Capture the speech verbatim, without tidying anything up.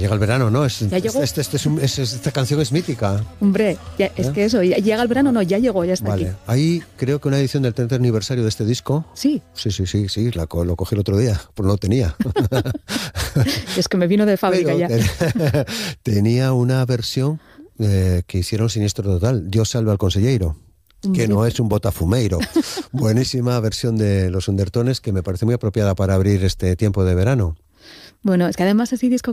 llega el verano, ¿no? Es, Ya llegó. este, este es un, es, esta canción es mítica. Hombre, ya, es ¿Eh? que eso, ya, llega el verano, no, ya llegó, ya está Vale. aquí. Hay, creo que una edición del treinta aniversario de este disco. Sí. Sí, sí, sí, sí, la, lo cogí el otro día, pues no lo tenía. Es que me vino de fábrica Pero, ya. ten, tenía una versión eh, que hicieron Siniestro Total, Dios salve al consellero, que no es un botafumeiro. Buenísima versión de Los Undertones que me parece muy apropiada para abrir este tiempo de verano. Bueno, es que además ese disco